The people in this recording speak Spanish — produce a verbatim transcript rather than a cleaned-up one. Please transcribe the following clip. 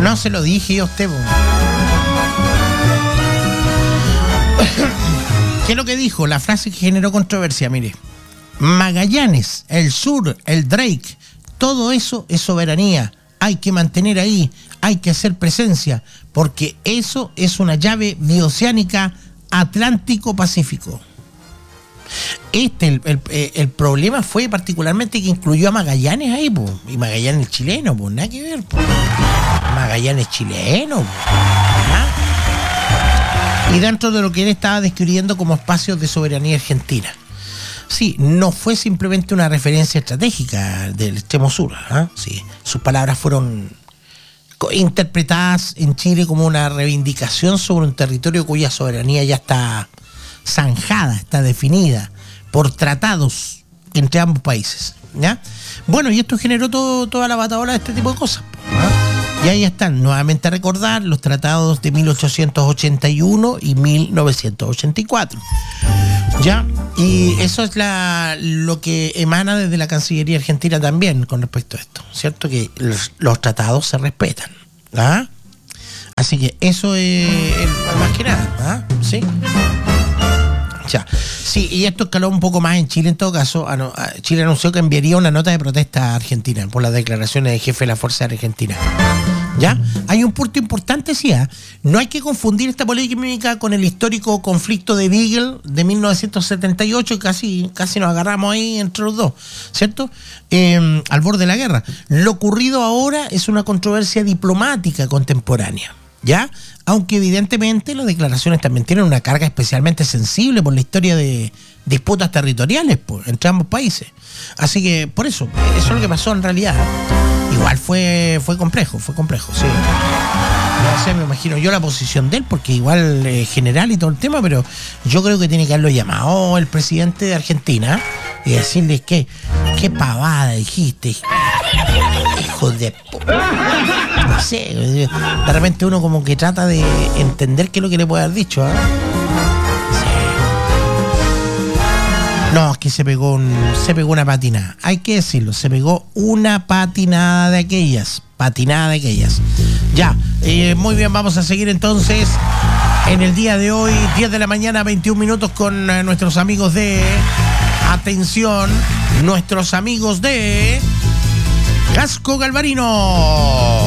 No se lo dije yo a usted, po. ¿Qué es lo que dijo? La frase que generó controversia, mire. Magallanes, el sur, el Drake, todo eso es soberanía. Hay que mantener ahí, hay que hacer presencia, porque eso es una llave bioceánica Atlántico-Pacífico. Este, el, el, el problema fue particularmente que incluyó a Magallanes ahí, po, y Magallanes chileno, pues nada que ver, po. Magallanes chileno, po, ¿ah? Y dentro de lo que él estaba describiendo como espacios de soberanía argentina. Sí, no fue simplemente una referencia estratégica del extremo sur, ¿eh? Sí, sus palabras fueron interpretadas en Chile como una reivindicación sobre un territorio cuya soberanía ya está zanjada, está definida por tratados entre ambos países, ¿ya? Bueno, y esto generó todo, toda la batahola de este tipo de cosas, ¿eh? Y ahí están, nuevamente a recordar, los tratados de mil ochocientos ochenta y uno y mil novecientos ochenta y cuatro. ¿Ya? Y eso es la, lo que emana desde la Cancillería Argentina también con respecto a esto, ¿cierto? Que los, los tratados se respetan, ¿ah? Así que eso es, es más que nada, ¿ah? ¿Sí? Ya. Sí, y esto escaló un poco más en Chile en todo caso. Chile anunció que enviaría una nota de protesta a Argentina por las declaraciones del jefe de la Fuerza Argentina. ¿Ya? Hay un punto importante, sí, ¿eh? No hay que confundir esta polémica con el histórico conflicto de Beagle de mil novecientos setenta y ocho, casi, casi nos agarramos ahí entre los dos, ¿cierto? Eh, al borde de la guerra. Lo ocurrido ahora es una controversia diplomática contemporánea, ¿ya? Aunque evidentemente las declaraciones también tienen una carga especialmente sensible por la historia de disputas territoriales, pues, entre ambos países. Así que por eso, eso es lo que pasó en realidad. Igual fue fue complejo, fue complejo, sí. No sé, me imagino yo la posición de él, porque igual eh, general y todo el tema, pero yo creo que tiene que haberlo llamado el presidente de Argentina y decirle que qué pavada dijiste, hijo de puta. No sé, de repente uno como que trata de entender qué es lo que le puede haber dicho, ¿eh? No, es que se pegó un, se pegó una patinada. Hay que decirlo, se pegó una patinada de aquellas. Patinada de aquellas. Ya, eh, muy bien, vamos a seguir entonces en el día de hoy, diez de la mañana, veintiún minutos, con eh, nuestros amigos de... Atención, nuestros amigos de Casco Galvarino.